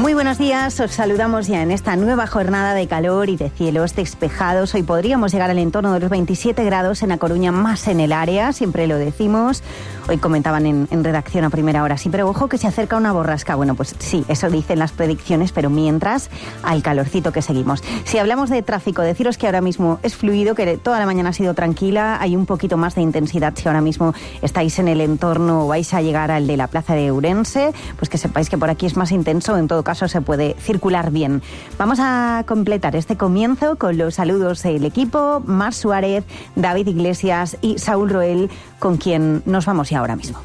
Muy buenos días, os saludamos ya en esta nueva jornada de calor y de cielos despejados. Hoy podríamos llegar al entorno de los 27 grados en A Coruña, más en el área, siempre lo decimos. Hoy comentaban en redacción a primera hora, sí, pero ojo que se acerca una borrasca. Bueno, pues sí, eso dicen las predicciones, pero mientras, al calorcito que seguimos. Si hablamos de tráfico, deciros que ahora mismo es fluido, que toda la mañana ha sido tranquila, hay un poquito más de intensidad si ahora mismo estáis en el entorno o vais a llegar al de la plaza de Ourense, pues que sepáis que por aquí es más intenso, en todo caso se puede circular bien. Vamos a completar este comienzo con los saludos del equipo, Mar Suárez, David Iglesias y Saúl Roel, con quien nos vamos ya ahora mismo.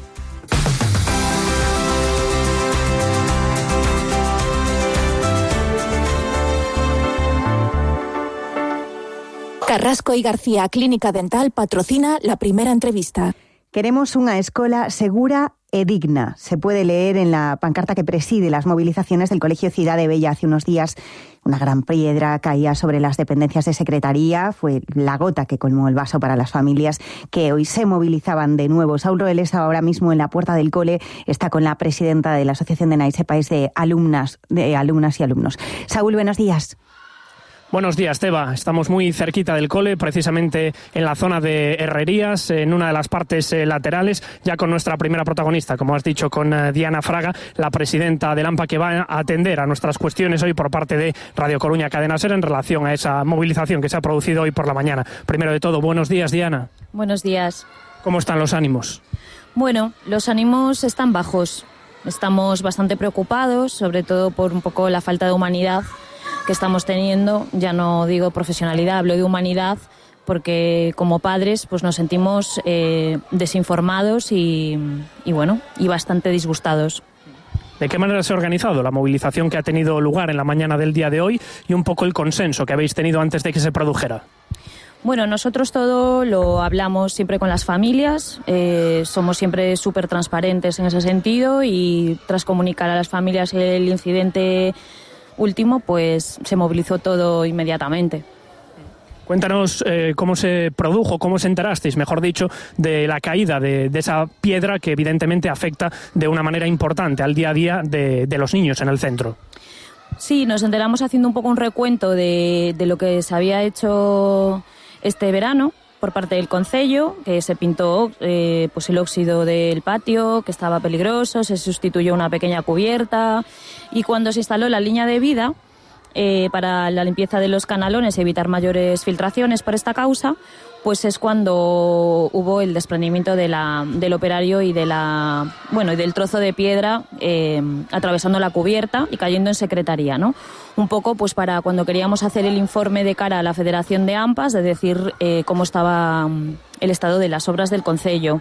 Carrasco y García Clínica Dental patrocina la primera entrevista. Queremos una escuela segura e digna. Se puede leer en la pancarta que preside las movilizaciones del Colegio Ciudad de Bella. Hace unos días una gran piedra caía sobre las dependencias de Secretaría. Fue la gota que colmó el vaso para las familias que hoy se movilizaban de nuevo. Saúl Roel está ahora mismo en la puerta del cole. Está con la presidenta de la Asociación de Naisepais de alumnas y alumnos. Saúl, buenos días. Buenos días, Teba. Estamos muy cerquita del cole, precisamente en la zona de Herrerías, en una de las partes laterales, ya con nuestra primera protagonista, como has dicho, con Diana Fraga, la presidenta del AMPA, que va a atender a nuestras cuestiones hoy por parte de Radio Coruña Cadena Ser en relación a esa movilización que se ha producido hoy por la mañana. Primero de todo, buenos días, Diana. Buenos días. ¿Cómo están los ánimos? Bueno, los ánimos están bajos. Estamos bastante preocupados, sobre todo por un poco la falta de humanidad que estamos teniendo. Ya no digo profesionalidad, hablo de humanidad, porque como padres pues nos sentimos desinformados y bastante disgustados. ¿De qué manera se ha organizado la movilización que ha tenido lugar en la mañana del día de hoy y un poco el consenso que habéis tenido antes de que se produjera? Bueno, nosotros todo lo hablamos siempre con las familias, somos siempre súper transparentes en ese sentido, y tras comunicar a las familias el incidente último, pues se movilizó todo inmediatamente. Cuéntanos cómo se produjo, cómo os enterasteis, mejor dicho, de la caída de esa piedra que evidentemente afecta de una manera importante al día a día de los niños en el centro. Sí, nos enteramos haciendo un poco un recuento de lo que se había hecho este verano por parte del concello, que se pintó pues el óxido del patio, que estaba peligroso, se sustituyó una pequeña cubierta, y cuando se instaló la línea de vida para la limpieza de los canalones y evitar mayores filtraciones por esta causa, pues es cuando hubo el desprendimiento del operario y del trozo de piedra atravesando la cubierta y cayendo en Secretaría, ¿no? Un poco pues para cuando queríamos hacer el informe de cara a la Federación de AMPAs, de decir cómo estaba el estado de las obras del concello.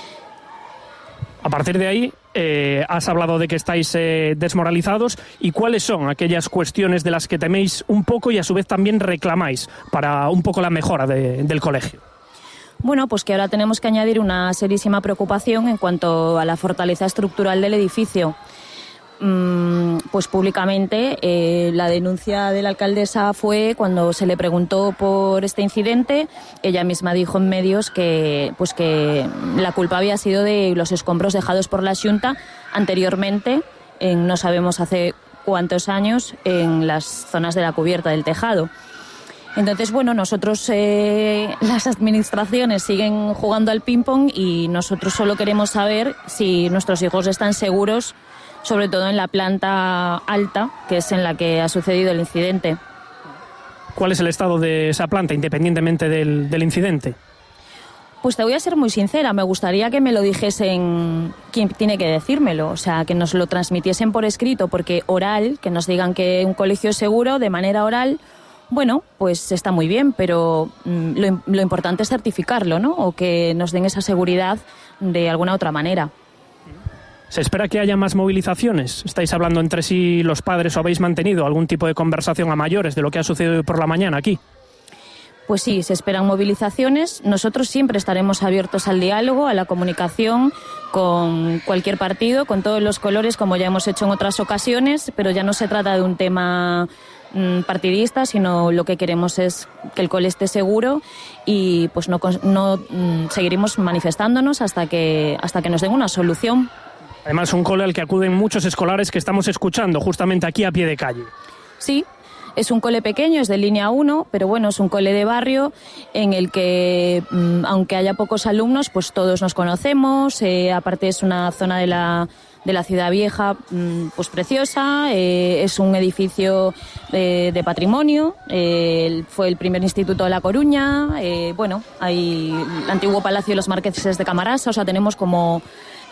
A partir de ahí, has hablado de que estáis desmoralizados, y cuáles son aquellas cuestiones de las que teméis un poco y a su vez también reclamáis para un poco la mejora del colegio. Bueno, pues que ahora tenemos que añadir una serísima preocupación en cuanto a la fortaleza estructural del edificio. Pues públicamente la denuncia de la alcaldesa fue cuando se le preguntó por este incidente. Ella misma dijo en medios que la culpa había sido de los escombros dejados por la Xunta anteriormente, no sabemos hace cuántos años, en las zonas de la cubierta del tejado. Entonces, bueno, nosotros, las administraciones siguen jugando al ping-pong, y nosotros solo queremos saber si nuestros hijos están seguros, sobre todo en la planta alta, que es en la que ha sucedido el incidente. ¿Cuál es el estado de esa planta, independientemente del incidente? Pues te voy a ser muy sincera, me gustaría que me lo dijesen quien tiene que decírmelo, o sea, que nos lo transmitiesen por escrito, porque oral, que nos digan que un colegio es seguro de manera oral, bueno, pues está muy bien, pero lo importante es certificarlo, ¿no? O que nos den esa seguridad de alguna otra manera. ¿Se espera que haya más movilizaciones? ¿Estáis hablando entre sí los padres o habéis mantenido algún tipo de conversación a mayores de lo que ha sucedido hoy por la mañana aquí? Pues sí, se esperan movilizaciones. Nosotros siempre estaremos abiertos al diálogo, a la comunicación con cualquier partido, con todos los colores, como ya hemos hecho en otras ocasiones, pero ya no se trata de un tema partidista, sino lo que queremos es que el cole esté seguro, y pues no seguiremos manifestándonos hasta que nos den una solución. Además, un cole al que acuden muchos escolares que estamos escuchando justamente aquí a pie de calle. Sí, es un cole pequeño, es de línea 1, pero bueno, es un cole de barrio en el que, aunque haya pocos alumnos, pues todos nos conocemos. Aparte es una zona de la ciudad vieja, pues preciosa. Es un edificio de patrimonio. Fue el primer instituto de La Coruña. Bueno, hay el antiguo Palacio de los Marqueses de Camarasa. O sea, tenemos como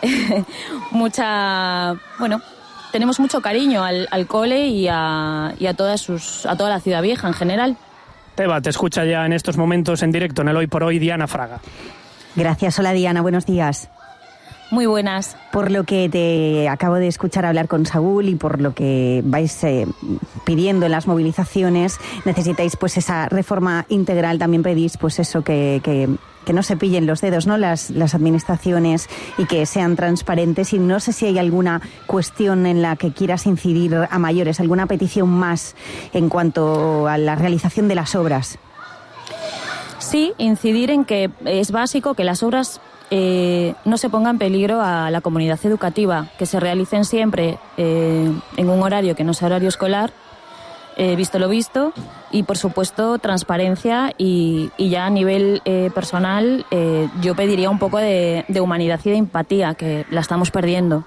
tenemos mucho cariño al cole y a toda la ciudad vieja en general. Teba, te escucha ya en estos momentos en directo en el Hoy por Hoy Diana Fraga. Gracias, hola Diana, buenos días. Muy buenas. Por lo que te acabo de escuchar hablar con Saúl y por lo que vais pidiendo en las movilizaciones, necesitáis pues esa reforma integral, también pedís pues eso, que no se pillen los dedos, ¿no? Las administraciones y que sean transparentes. Y no sé si hay alguna cuestión en la que quieras incidir a mayores, alguna petición más en cuanto a la realización de las obras. Sí, incidir en que es básico que las obras no se ponga en peligro a la comunidad educativa, que se realicen siempre en un horario que no sea horario escolar, visto lo visto, y por supuesto transparencia y ya a nivel personal yo pediría un poco de humanidad y de empatía, que la estamos perdiendo.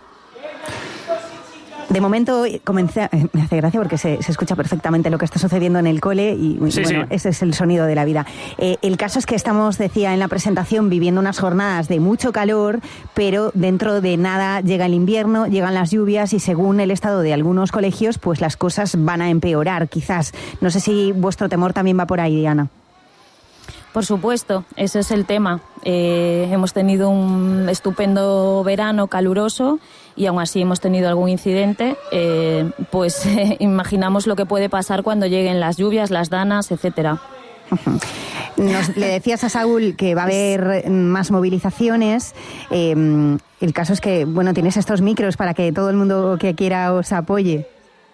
De momento me hace gracia porque se escucha perfectamente lo que está sucediendo en el cole y sí. Ese es el sonido de la vida. El caso es que estamos, decía en la presentación, viviendo unas jornadas de mucho calor, pero dentro de nada llega el invierno, llegan las lluvias y según el estado de algunos colegios, pues las cosas van a empeorar quizás. No sé si vuestro temor también va por ahí, Diana. Por supuesto, ese es el tema. Hemos tenido un estupendo verano caluroso y aún así hemos tenido algún incidente. Imaginamos lo que puede pasar cuando lleguen las lluvias, las danas, etcétera. Le decías a Saúl que va a haber más movilizaciones. El caso es que, tienes estos micros para que todo el mundo que quiera os apoye.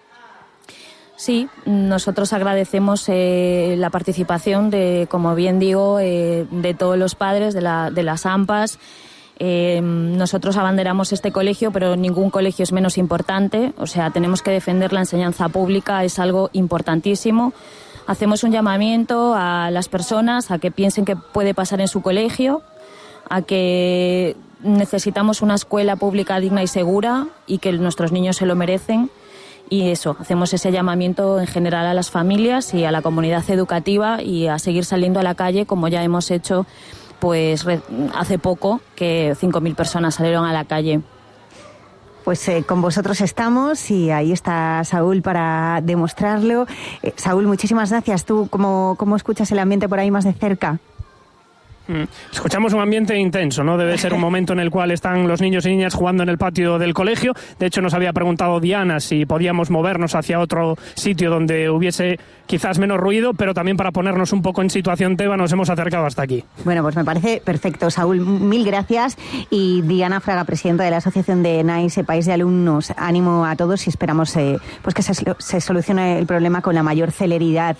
Sí, nosotros agradecemos la participación como bien digo, de todos los padres, de las AMPAs. Nosotros abanderamos este colegio, pero ningún colegio es menos importante. O sea, tenemos que defender la enseñanza pública, es algo importantísimo. Hacemos un llamamiento a las personas a que piensen qué puede pasar en su colegio, a que necesitamos una escuela pública digna y segura y que nuestros niños se lo merecen. Y eso, hacemos ese llamamiento en general a las familias y a la comunidad educativa y a seguir saliendo a la calle como ya hemos hecho pues hace poco, que 5.000 personas salieron a la calle. Pues con vosotros estamos y ahí está Saúl para demostrarlo. Saúl, muchísimas gracias. ¿Tú cómo escuchas el ambiente por ahí más de cerca? Escuchamos un ambiente intenso, ¿no? Debe ser un momento en el cual están los niños y niñas jugando en el patio del colegio. De hecho, nos había preguntado Diana si podíamos movernos hacia otro sitio donde hubiese quizás menos ruido, pero también para ponernos un poco en situación, Teba, nos hemos acercado hasta aquí. Bueno, pues me parece perfecto, Saúl. Mil gracias. Y Diana Fraga, presidenta de la Asociación de NAIS, País de Alumnos, ánimo a todos y esperamos pues que se solucione el problema con la mayor celeridad.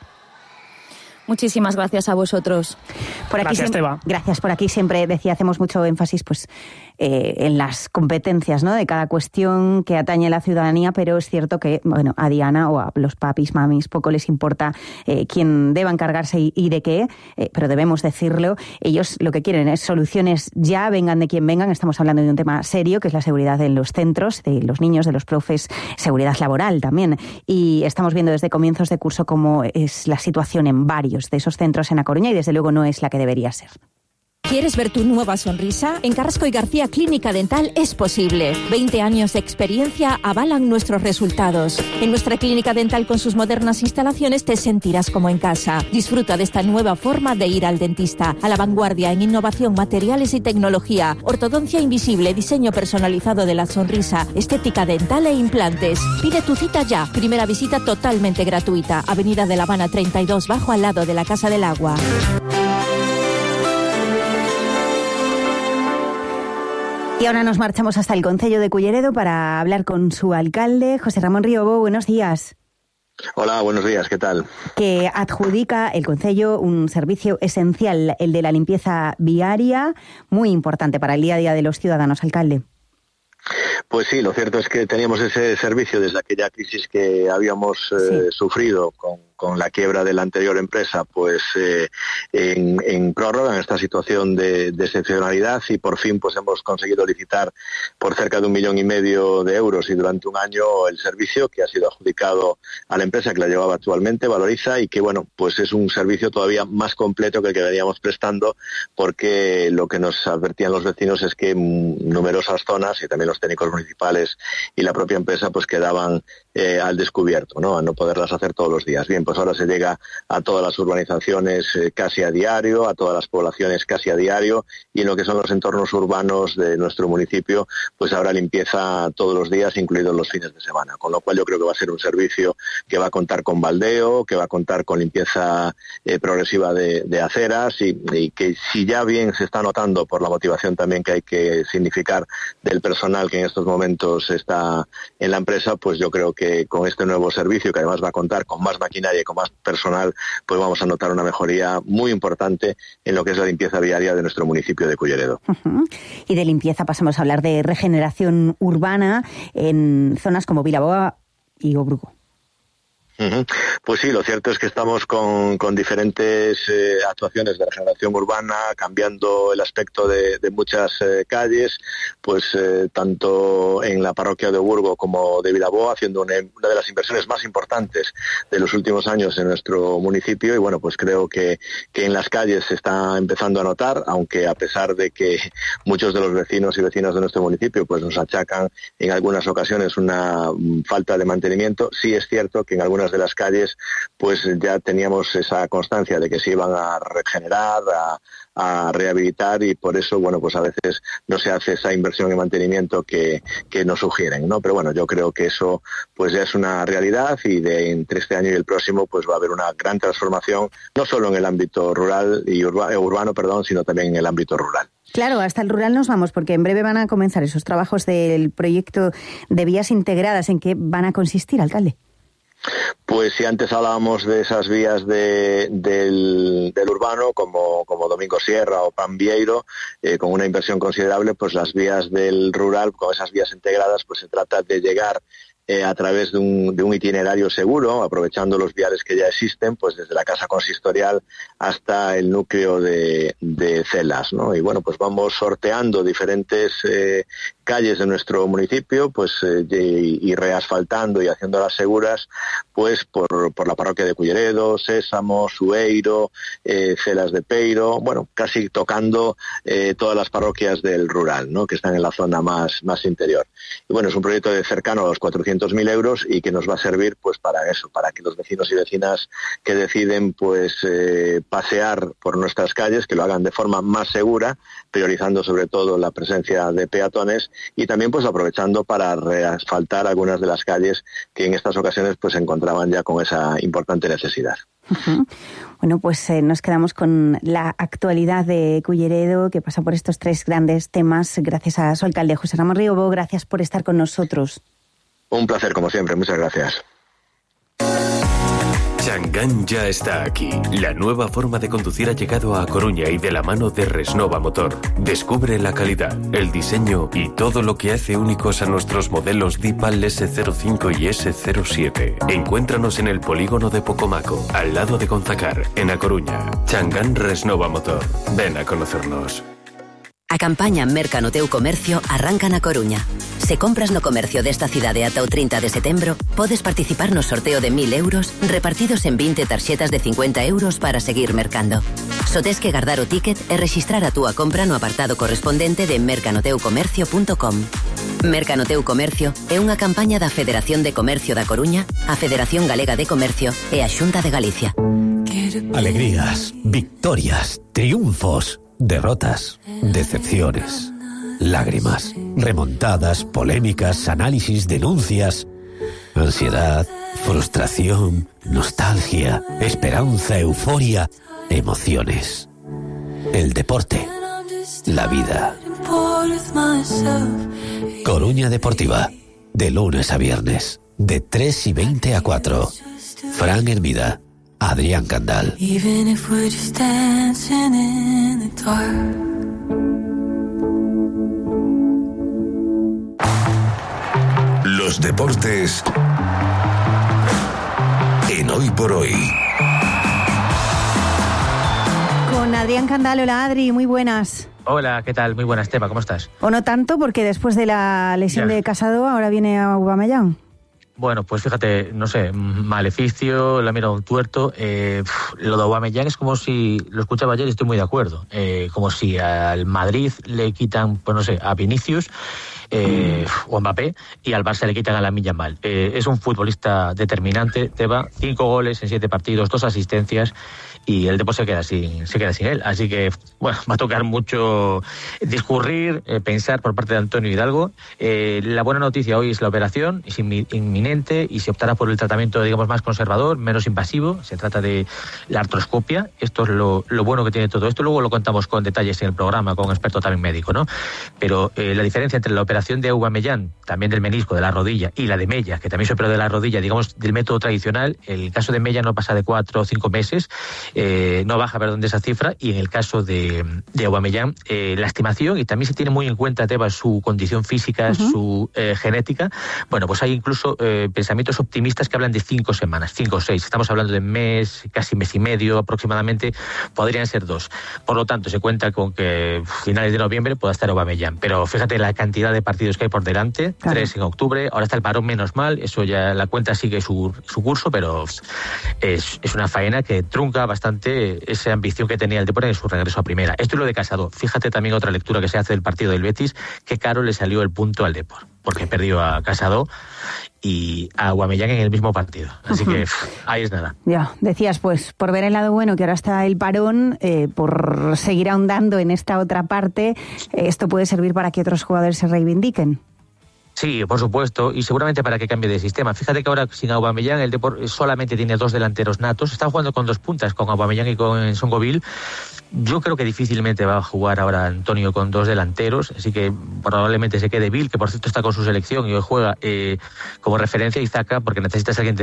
Muchísimas gracias a vosotros. Gracias, Teba. Gracias. Por aquí siempre hacemos mucho énfasis pues en las competencias, ¿no?, de cada cuestión que atañe a la ciudadanía, pero es cierto que a Diana o a los papis, mamis, poco les importa quién deba encargarse y de qué, pero debemos decirlo. Ellos lo que quieren es soluciones ya, vengan de quien vengan. Estamos hablando de un tema serio, que es la seguridad en los centros, de los niños, de los profes, seguridad laboral también. Y estamos viendo desde comienzos de curso cómo es la situación en varios de esos centros en A Coruña y desde luego no es la que debería ser. ¿Quieres ver tu nueva sonrisa? En Carrasco y García Clínica Dental es posible. 20 años de experiencia avalan nuestros resultados. En nuestra clínica dental con sus modernas instalaciones te sentirás como en casa. Disfruta de esta nueva forma de ir al dentista. A la vanguardia en innovación, materiales y tecnología. Ortodoncia invisible, diseño personalizado de la sonrisa, estética dental e implantes. Pide tu cita ya. Primera visita totalmente gratuita. Avenida de La Habana 32, bajo al lado de la Casa del Agua. Y ahora nos marchamos hasta el concello de Culleredo para hablar con su alcalde, José Ramón Riobó. Buenos días. Hola, buenos días, ¿qué tal? Que adjudica el concello un servicio esencial, el de la limpieza viaria, muy importante para el día a día de los ciudadanos, alcalde. Pues sí, lo cierto es que teníamos ese servicio desde aquella crisis que habíamos sufrido con la quiebra de la anterior empresa, pues en prórroga, en esta situación de excepcionalidad, y por fin pues hemos conseguido licitar por cerca de 1,5 millones de euros y durante un año el servicio, que ha sido adjudicado a la empresa que la llevaba actualmente, Valoriza, y que bueno, pues es un servicio todavía más completo que el que veníamos prestando, porque lo que nos advertían los vecinos es que numerosas zonas y también los técnicos municipales y la propia empresa pues quedaban al descubierto, ¿no? A no poderlas hacer todos los días. Bien, pues ahora se llega a todas las urbanizaciones casi a diario, a todas las poblaciones casi a diario, y en lo que son los entornos urbanos de nuestro municipio, pues habrá limpieza todos los días, incluidos los fines de semana, con lo cual yo creo que va a ser un servicio que va a contar con baldeo, que va a contar con limpieza progresiva de aceras, y que si ya bien se está notando por la motivación también que hay que significar del personal que en estos momentos está en la empresa, pues yo creo que con este nuevo servicio, que además va a contar con más maquinaria y con más personal, pues vamos a notar una mejoría muy importante en lo que es la limpieza viaria de nuestro municipio de Culleredo. Y de limpieza pasamos a hablar de regeneración urbana en zonas como Vilaboa y Obrugo. Pues sí, lo cierto es que estamos con diferentes actuaciones de regeneración urbana, cambiando el aspecto de muchas calles, pues tanto en la parroquia de Oburgo como de Vilaboa, haciendo una de las inversiones más importantes de los últimos años en nuestro municipio, y bueno, pues creo que en las calles se está empezando a notar, aunque a pesar de que muchos de los vecinos y vecinas de nuestro municipio pues nos achacan en algunas ocasiones una falta de mantenimiento, sí es cierto que en algunas de las calles pues ya teníamos esa constancia de que se iban a regenerar, a rehabilitar, y por eso bueno, pues a veces no se hace esa inversión en mantenimiento que nos sugieren, ¿no? Pero bueno, yo creo que eso pues ya es una realidad, y entre este año y el próximo pues va a haber una gran transformación, no solo en el ámbito rural y urbano, sino también en el ámbito rural. Claro, hasta el rural nos vamos, porque en breve van a comenzar esos trabajos del proyecto de vías integradas. ¿En qué van a consistir, alcalde? Pues si antes hablábamos de esas vías del urbano, como Domingo Sierra o Pan Vieiro, con una inversión considerable, pues las vías del rural, con esas vías integradas, pues se trata de llegar a través de un itinerario seguro, aprovechando los viales que ya existen, pues desde la casa consistorial hasta el núcleo de Celas, ¿no? Y bueno, pues vamos sorteando diferentes calles de nuestro municipio, pues y reasfaltando y haciéndolas seguras, pues por la parroquia de Culleredo, Sésamo, Sueiro, Celas de Peiro, bueno, casi tocando todas las parroquias del rural, ¿no? Que están en la zona más interior. Y bueno, es un proyecto de cercano a los 400.000 euros, y que nos va a servir pues para eso, para que los vecinos y vecinas que deciden pues pasear por nuestras calles, que lo hagan de forma más segura, priorizando sobre todo la presencia de peatones, y también pues aprovechando para reasfaltar algunas de las calles que en estas ocasiones pues se encontraban ya con esa importante necesidad. Bueno, pues nos quedamos con la actualidad de Culleredo, que pasa por estos 3 grandes temas, gracias a su alcalde, José Ramón Riobó. Gracias por estar con nosotros. Un placer, como siempre. Muchas gracias. Changán ya está aquí. La nueva forma de conducir ha llegado a Coruña, y de la mano de Resnova Motor. Descubre la calidad, el diseño y todo lo que hace únicos a nuestros modelos Dipal S05 y S07. Encuéntranos en el polígono de Pocomaco, al lado de Gonzacar, en A Coruña. Changán Resnova Motor. Ven a conocernos. A campaña Mercano Teu Comercio arranca na Coruña. Se compras no comercio desta cidade ata o 30 de setembro, podes participar no sorteo de 1.000 euros repartidos en 20 tarxetas de 50 euros para seguir mercando. Só tes que guardar o ticket e rexistrar a túa compra no apartado correspondente de mercanoteucomercio.com. Mercano Teu Comercio é unha campaña da Federación de Comercio da Coruña, a Federación Galega de Comercio e a Xunta de Galicia. Alegrías, victorias, triunfos, derrotas, decepciones, lágrimas, remontadas, polémicas, análisis, denuncias, ansiedad, frustración, nostalgia, esperanza, euforia, emociones. El deporte, la vida. Coruña Deportiva, de lunes a viernes, de 3:20 a 4. Fran Hermida, Adrián Candal. Los deportes en Hoy por Hoy. Con Adrián Candal. Hola, Adri, muy buenas. Hola, ¿qué tal? Muy buenas, Teba, ¿cómo estás? O no tanto, porque después de la lesión de Casado, ahora viene Aubameyang. Bueno, pues fíjate, no sé, maleficio, la mira un tuerto. Lo de Aubameyang es como si, lo escuchaba ayer y estoy muy de acuerdo, como si al Madrid le quitan, pues no sé, a Vinicius o a Mbappé, y al Barça le quitan a Lamine Yamal. Es un futbolista determinante, Teba, 5 goles en 7 partidos, 2 asistencias, y el Depor se queda sin él. Así que, bueno, va a tocar mucho discurrir, pensar por parte de Antonio Hidalgo. La buena noticia hoy es la operación, es inminente, y se optará por el tratamiento, digamos, más conservador, menos invasivo. Se trata de la artroscopia. Esto es lo bueno que tiene todo esto. Luego lo contamos con detalles en el programa, con un experto también médico, ¿no? Pero la diferencia entre la operación de Aubameyang, también del menisco, de la rodilla, y la de Mella, que también se operó de la rodilla, digamos, del método tradicional, el caso de Mella no pasa de 4 o 5 meses, no baja, perdón, de esa cifra, y en el caso de Aubameyang, la estimación, y también se tiene muy en cuenta, Teba, su condición física, su genética. Bueno, pues hay incluso pensamientos optimistas que hablan de 5 semanas, 5 o 6, estamos hablando de mes, casi mes y medio aproximadamente, podrían ser 2. Por lo tanto, se cuenta con que finales de noviembre pueda estar Aubameyang, pero fíjate la cantidad de partidos que hay por delante, 3 en octubre, ahora está el parón, menos mal, eso ya, la cuenta sigue su curso, pero es una faena que trunca bastante esa ambición que tenía el Depor en su regreso a primera. Esto es lo de Casado. Fíjate también otra lectura que se hace del partido del Betis, que caro le salió el punto al Depor, porque perdió a Casado y a Aubameyang en el mismo partido. Así que ahí es nada. Ya, decías, pues, por ver el lado bueno, que ahora está el parón, por seguir ahondando en esta otra parte, esto puede servir para que otros jugadores se reivindiquen. Sí, por supuesto, y seguramente para que cambie de sistema. Fíjate que ahora sin Aubameyang el Depor solamente tiene 2 delanteros natos. Está jugando con 2 puntas, con Aubameyang y con Songoville. Yo creo que difícilmente va a jugar ahora Antonio con 2 delanteros, así que probablemente se quede Bill, que por cierto está con su selección y hoy juega como referencia, y Zaka, porque necesitas a alguien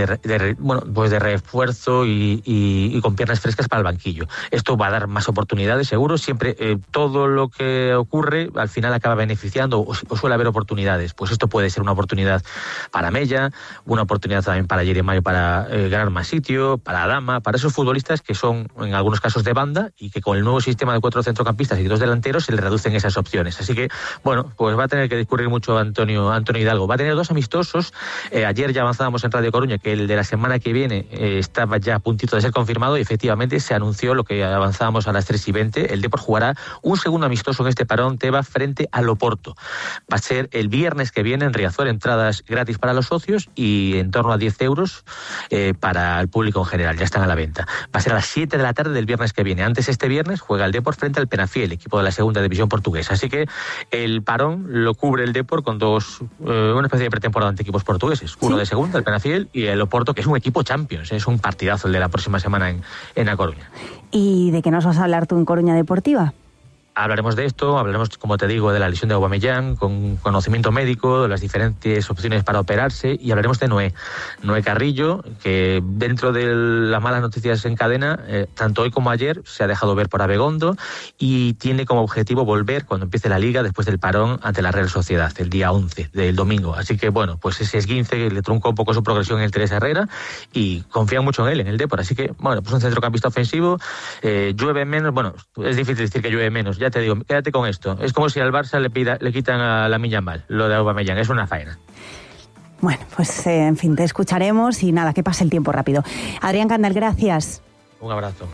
de refuerzo y con piernas frescas para el banquillo. Esto va a dar más oportunidades, seguro. Siempre todo lo que ocurre al final acaba beneficiando o suele haber oportunidades. Pues esto puede ser una oportunidad para Mella, una oportunidad también para Jeremiah para ganar más sitio, para Adama, para esos futbolistas que son en algunos casos de banda y que con el nuevo sistema de 4 centrocampistas y 2 delanteros se le reducen esas opciones. Así que, bueno, pues va a tener que discurrir mucho Antonio Hidalgo. Va a tener 2 amistosos. Ayer ya avanzábamos en Radio Coruña que el de la semana que viene estaba ya a puntito de ser confirmado, y efectivamente se anunció lo que avanzábamos a las 3:20. El Depor jugará un segundo amistoso en este parón, Teba, frente al Oporto. Va a ser el viernes que viene en Riazor, entradas gratis para los socios y en torno a 10 euros para el público en general. Ya están a la venta. Va a ser a las 7 de la tarde del viernes que viene. Antes, este viernes juega el Depor frente al Penafiel, equipo de la segunda división portuguesa. Así que el parón lo cubre el Depor con una especie de pretemporada ante equipos portugueses. Uno de segunda, el Penafiel, y el Oporto, que es un equipo Champions. Es un partidazo el de la próxima semana en A Coruña. ¿Y de qué nos vas a hablar tú en Coruña Deportiva? Hablaremos de esto, hablaremos, como te digo, de la lesión de Aubameyang, con conocimiento médico, de las diferentes opciones para operarse, y hablaremos de Noé Carrillo, que dentro de las malas noticias en cadena, tanto hoy como ayer, se ha dejado ver por Abegondo y tiene como objetivo volver cuando empiece la Liga después del parón ante la Real Sociedad, el día 11 del domingo. Así que, bueno, pues ese esguince le truncó un poco su progresión en el Teresa Herrera y confían mucho en él, en el Depor. Así que, bueno, pues un centrocampista ofensivo, llueve menos, bueno, es difícil decir que llueve menos, ya te digo, quédate con esto. Es como si al Barça le quitan a Lamine Yamal, lo de Aubameyang, es una faena. Bueno, pues en fin, te escucharemos y nada, que pase el tiempo rápido. Adrián Candal, gracias. Un abrazo.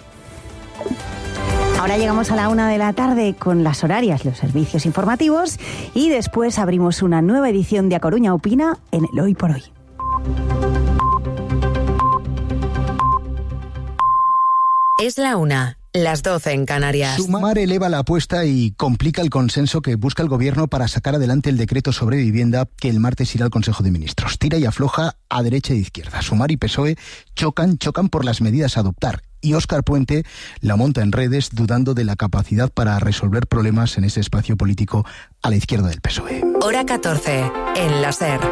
Ahora llegamos a la 1 de la tarde con las horarias, los servicios informativos, y después abrimos una nueva edición de A Coruña Opina en el Hoy por Hoy. Es la 1. Las 12 en Canarias. Sumar eleva la apuesta y complica el consenso que busca el Gobierno para sacar adelante el decreto sobre vivienda que el martes irá al Consejo de Ministros. Tira y afloja a derecha e izquierda. Sumar y PSOE chocan por las medidas a adoptar. Y Óscar Puente la monta en redes dudando de la capacidad para resolver problemas en ese espacio político a la izquierda del PSOE. Hora 14, en la SER.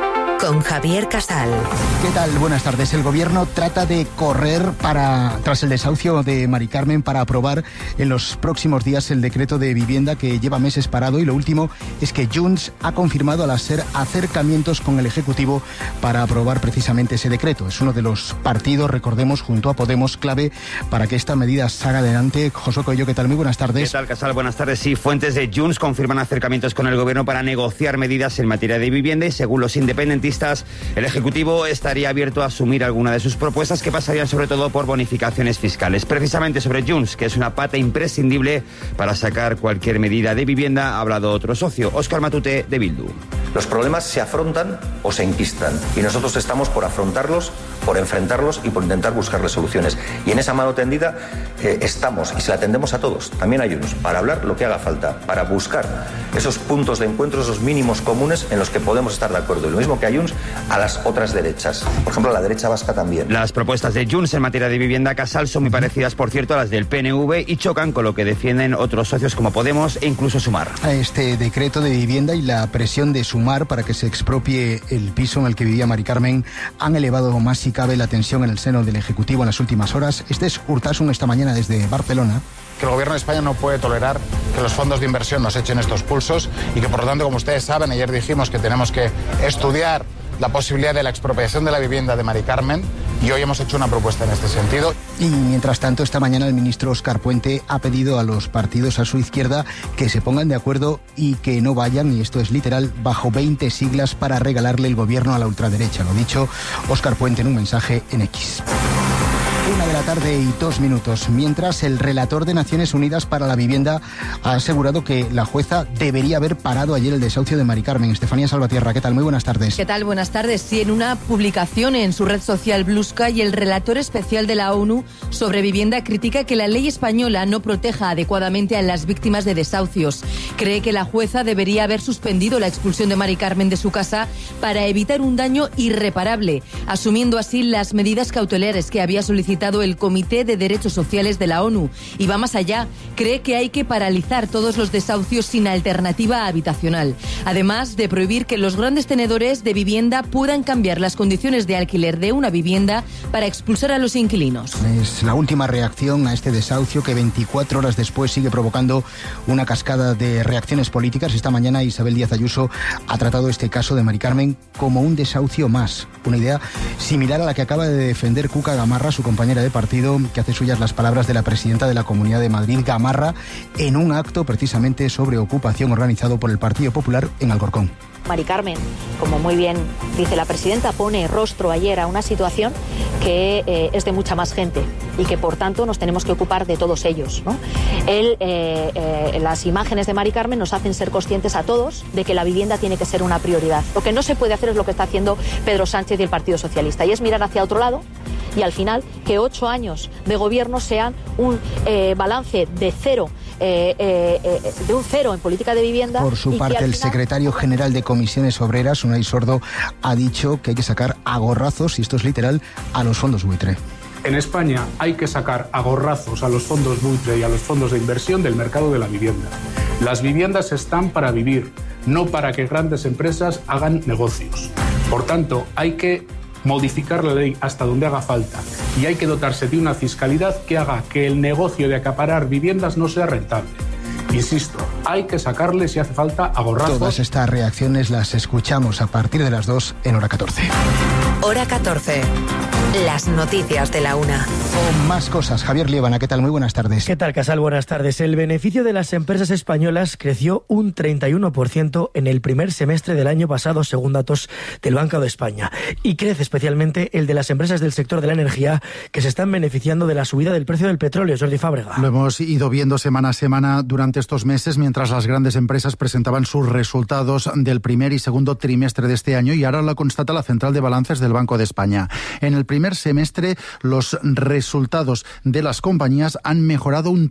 con Javier Casal. ¿Qué tal? Buenas tardes. El gobierno trata de correr tras el desahucio de Mari Carmen para aprobar en los próximos días el decreto de vivienda que lleva meses parado, y lo último es que Junts ha confirmado al hacer acercamientos con el Ejecutivo para aprobar precisamente ese decreto. Es uno de los partidos, recordemos, junto a Podemos, clave para que esta medida salga adelante. Josué Coello, ¿qué tal? Muy buenas tardes. ¿Qué tal, Casal? Buenas tardes. Sí, fuentes de Junts confirman acercamientos con el gobierno para negociar medidas en materia de vivienda, y según los independentistas, el Ejecutivo estaría abierto a asumir alguna de sus propuestas, que pasarían sobre todo por bonificaciones fiscales. Precisamente sobre Junts, que es una pata imprescindible para sacar cualquier medida de vivienda, ha hablado otro socio, Óscar Matute, de Bildu. Los problemas se afrontan o se enquistan, y nosotros estamos por afrontarlos, por enfrentarlos y por intentar buscarles soluciones. Y en esa mano tendida estamos, y se la tendemos a todos, también a Junts, para hablar lo que haga falta, para buscar esos puntos de encuentro, esos mínimos comunes en los que podemos estar de acuerdo. Y lo mismo que a Junts, a las otras derechas. Por ejemplo, a la derecha vasca también. Las propuestas de Junts en materia de vivienda, Casal, son muy parecidas, por cierto, a las del PNV, y chocan con lo que defienden otros socios como Podemos e incluso Sumar. Este decreto de vivienda y la presión de Sumar para que se expropie el piso en el que vivía Mari Carmen han elevado más si cabe la tensión en el seno del Ejecutivo en las últimas horas. Este es Urtasun esta mañana desde Barcelona. Que el gobierno de España no puede tolerar que los fondos de inversión nos echen estos pulsos, y que por lo tanto, como ustedes saben, ayer dijimos que tenemos que estudiar la posibilidad de la expropiación de la vivienda de Mari Carmen, y hoy hemos hecho una propuesta en este sentido. Y mientras tanto, esta mañana el ministro Óscar Puente ha pedido a los partidos a su izquierda que se pongan de acuerdo y que no vayan, y esto es literal, bajo 20 siglas para regalarle el gobierno a la ultraderecha. Lo dicho Óscar Puente en un mensaje en X. 1:02 p.m. Mientras, el relator de Naciones Unidas para la Vivienda ha asegurado que la jueza debería haber parado ayer el desahucio de Mari Carmen. Estefanía Salvatierra, ¿qué tal? Muy buenas tardes. ¿Qué tal? Buenas tardes. Sí, en una publicación en su red social Blue Sky, el relator especial de la ONU sobre vivienda critica que la ley española no proteja adecuadamente a las víctimas de desahucios. Cree que la jueza debería haber suspendido la expulsión de Mari Carmen de su casa para evitar un daño irreparable, asumiendo así las medidas cautelares que había solicitado el Comité de Derechos Sociales de la ONU, y va más allá. Cree que hay que paralizar todos los desahucios sin alternativa habitacional, además de prohibir que los grandes tenedores de vivienda puedan cambiar las condiciones de alquiler de una vivienda para expulsar a los inquilinos. Es la última reacción a este desahucio, que 24 horas después sigue provocando una cascada de reacciones políticas. Esta mañana Isabel Díaz Ayuso ha tratado este caso de Mari Carmen como un desahucio más, una idea similar a la que acaba de defender Cuca Gamarra, su compañera de partido, que hace suyas las palabras de la presidenta de la Comunidad de Madrid, Gamarra, en un acto precisamente sobre ocupación organizado por el Partido Popular en Alcorcón. Mari Carmen, como muy bien dice la presidenta, pone rostro ayer a una situación que es de mucha más gente, y que por tanto nos tenemos que ocupar de todos ellos, ¿no? Las imágenes de Mari Carmen nos hacen ser conscientes a todos de que la vivienda tiene que ser una prioridad. Lo que no se puede hacer es lo que está haciendo Pedro Sánchez y el Partido Socialista, y es mirar hacia otro lado, y al final que 8 años de gobierno sean un balance de cero, de un cero en política de vivienda. Por su parte, el secretario general de Comisiones Obreras, Unai Sordo, ha dicho que hay que sacar a gorrazos, y esto es literal, a los fondos buitre. En España hay que sacar a gorrazos a los fondos buitre y a los fondos de inversión del mercado de la vivienda. Las viviendas están para vivir, no para que grandes empresas hagan negocios. Por tanto, hay que modificar la ley hasta donde haga falta, y hay que dotarse de una fiscalidad que haga que el negocio de acaparar viviendas no sea rentable. Insisto, hay que sacarle, si hace falta, a gorrazos. Todas estas reacciones las escuchamos a partir de las 2 en Hora 14. Hora 14. Las noticias de la una. Con más cosas, Javier Liébana, ¿qué tal? Muy buenas tardes. ¿Qué tal, Casal? Buenas tardes. El beneficio de las empresas españolas creció un 31% en el primer semestre del año pasado, según datos del Banco de España. Y crece especialmente el de las empresas del sector de la energía, que se están beneficiando de la subida del precio del petróleo. Jordi Fábrega. Lo hemos ido viendo semana a semana durante estos meses, mientras las grandes empresas presentaban sus resultados del primer y segundo trimestre de este año, y ahora lo constata la Central de Balances de la del Banco de España. En el primer semestre, los resultados de las compañías han mejorado un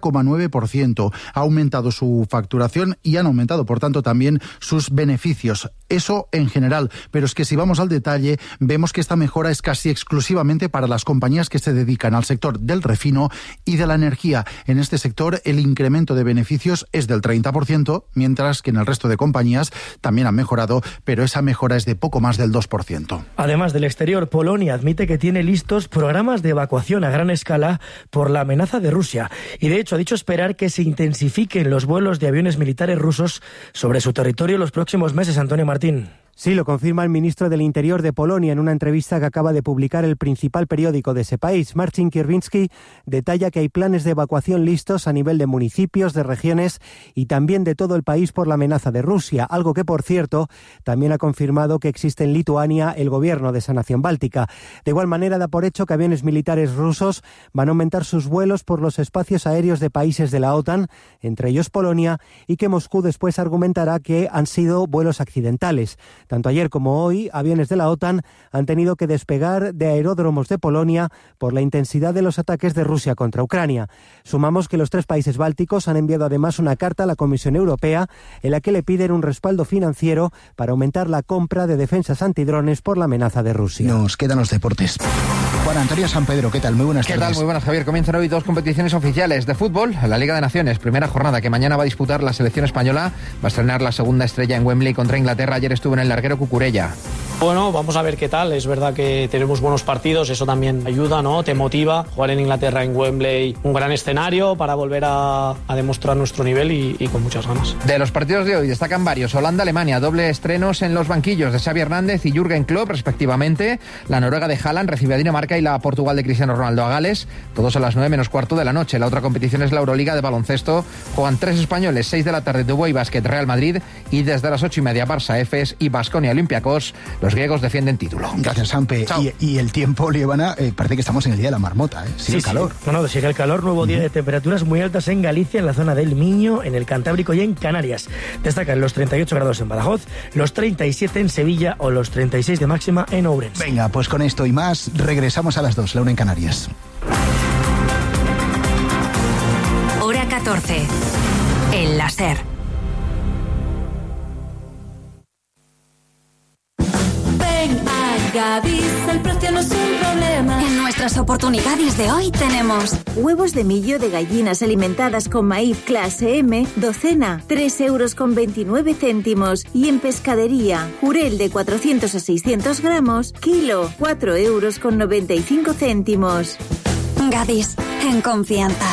30,9%. Ha aumentado su facturación y han aumentado, por tanto, también sus beneficios. Eso en general, pero es que si vamos al detalle, vemos que esta mejora es casi exclusivamente para las compañías que se dedican al sector del refino y de la energía. En este sector, el incremento de beneficios es del 30%, mientras que en el resto de compañías también han mejorado, pero esa mejora es de poco más del 2%. Además del exterior, Polonia admite que tiene listos programas de evacuación a gran escala por la amenaza de Rusia y, de hecho, ha dicho esperar que se intensifiquen los vuelos de aviones militares rusos sobre su territorio los próximos meses. Antonio Martín. Sí, lo confirma el ministro del Interior de Polonia en una entrevista que acaba de publicar el principal periódico de ese país. Marcin Kierwiński detalla que hay planes de evacuación listos a nivel de municipios, de regiones y también de todo el país por la amenaza de Rusia, algo que, por cierto, también ha confirmado que existe en Lituania el gobierno de esa nación báltica. De igual manera, da por hecho que aviones militares rusos van a aumentar sus vuelos por los espacios aéreos de países de la OTAN, entre ellos Polonia, y que Moscú después argumentará que han sido vuelos accidentales. Tanto ayer como hoy, aviones de la OTAN han tenido que despegar de aeródromos de Polonia por la intensidad de los ataques de Rusia contra Ucrania. Sumamos que los tres países bálticos han enviado además una carta a la Comisión Europea en la que le piden un respaldo financiero para aumentar la compra de defensas antidrones por la amenaza de Rusia. Nos quedan los deportes. Juan Antonio Sampedro, ¿qué tal? Muy buenas tardes. ¿Qué tal? Muy buenas, Javier. Comienzan hoy dos competiciones oficiales de fútbol. La Liga de Naciones, primera jornada que mañana va a disputar la selección española. Va a estrenar la segunda estrella en Wembley contra Inglaterra. Ayer estuvo en el larguero Cucurella. Bueno, vamos a ver qué tal. Es verdad que tenemos buenos partidos, eso también ayuda, ¿no? Te motiva. Jugar en Inglaterra, en Wembley, un gran escenario para volver a demostrar nuestro nivel y con muchas ganas. De los partidos de hoy destacan varios. Holanda-Alemania, doble estrenos en los banquillos de Xavi Hernández y Jürgen Klopp, respectivamente. La Noruega de Haaland recibe a Dinamarca y la Portugal de Cristiano Ronaldo a Gales. Todos a las 9:15 de la noche. La otra competición es la Euroliga de baloncesto. Juegan tres españoles, 6 de la tarde, Dubai Basket, Real Madrid, y desde las 8:30 Barça, Efes y Baskonia Olympiacos. Los griegos defienden título. Gracias, Sampe. Y el tiempo, Liebana, parece que estamos en el día de la marmota, ¿eh? Sigue el calor. Sí. No, sigue el calor. Nuevo día de temperaturas muy altas en Galicia, en la zona del Miño, en el Cantábrico y en Canarias. Destacan los 38 grados en Badajoz, los 37 en Sevilla o los 36 de máxima en Ourense. Venga, pues con esto y más, regresamos a las 2, la 1 en Canarias. Hora 14. El láser. Gadis, el precio no es un problema. En nuestras oportunidades de hoy tenemos huevos de millo de gallinas alimentadas con maíz clase M, docena, 3,29 €. Y en pescadería, jurel de 400 a 600 gramos, kilo, 4,95 €. Gadis, en confianza.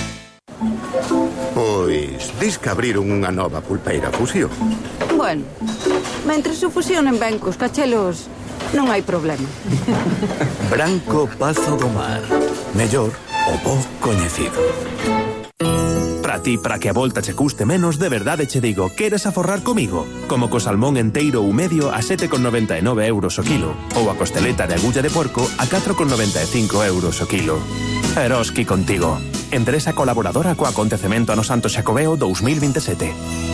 Pois, dis que abriron unha nova pulpeira Fusión. Bueno, mentre se fusionen ben cos cachelos, non hai problema. Branco Pazo do Mar. Mellor o bo coñecido. Para ti, para que a volta che custe menos, de verdade che digo, queres aforrar comigo? Como co salmón enteiro ou medio a 7,99 € o kilo, ou a costeleta de agulla de porco a 4,95 € o kilo. Eroski contigo. Empresa colaboradora co acontecemento Ano Santo Xacobeo 2027.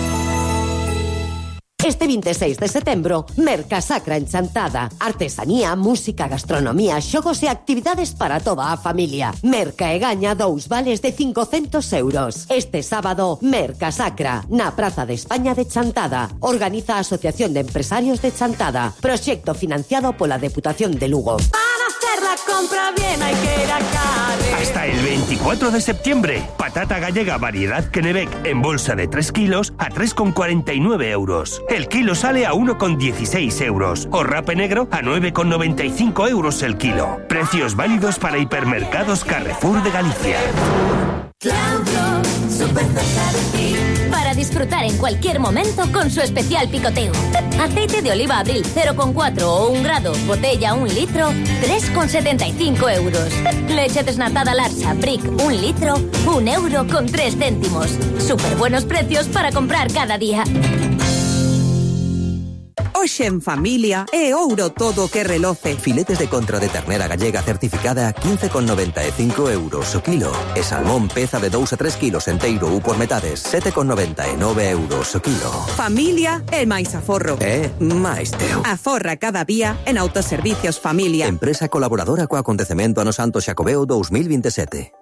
Este 26 de setembro, Mercasacra en Chantada. Artesanía, música, gastronomía, xogos e actividades para toda a familia. Merca e gaña 2 vales de 500 €. Este sábado, Mercasacra, na Praza de España de Chantada. Organiza a Asociación de Empresarios de Chantada. Proxecto financiado pola Deputación de Lugo. Para hacer la compra bien hay que ir a Carre. Hasta el 24 de septiembre, patata gallega variedad Kennebec en bolsa de 3 kilos a 3,49 €. El kilo sale a 1,16 €. O rape negro a 9,95 € el kilo. Precios válidos para hipermercados Carrefour de Galicia. Claudio, súper cerca de ti. Para disfrutar en cualquier momento con su especial picoteo. Aceite de oliva Abril 0,4 o 1 grado, botella 1 litro, 3,75 €. Leche desnatada Larsa, Brick 1 litro, 1 € con 3 céntimos. Súper buenos precios para comprar cada día. Hoxe en familia é ouro todo que reloce. Filetes de contra de ternera gallega certificada 15,95 euros o kilo. E salmón peza de 2 a 3 kilos enteiro ou por metades 7,99 euros o kilo. Familia é máis aforro. É máis teu. Aforra cada día en Autoservicios Familia. Empresa colaboradora co acontecemento ano Santo Xacobeo 2027.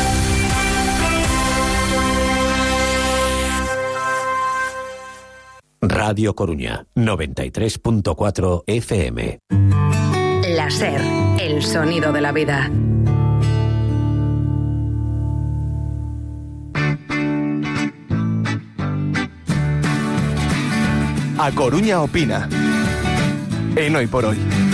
Radio Coruña, 93.4 FM. La SER, el sonido de la vida. A Coruña opina. En Hoy por Hoy.